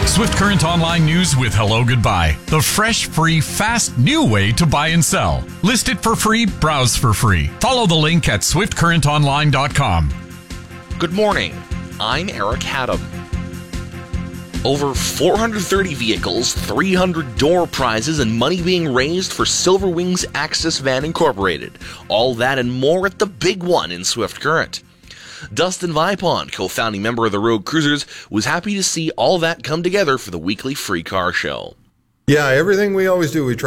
Swift Current Online News with Hello Goodbye. The fresh, free, fast, new way to buy and sell. List it for free, browse for free. Follow the link at swiftcurrentonline.com. Good morning. I'm Eric Haddam. Over 430 vehicles, 300 door prizes, and money being raised for Silver Wings Access Van Incorporated. All that and more at the big one in Swift Current. Dustin Vipon, co-founding member of the Road Cruisers, was happy to see all that come together for the weekly free car show. Yeah, everything we always do, we try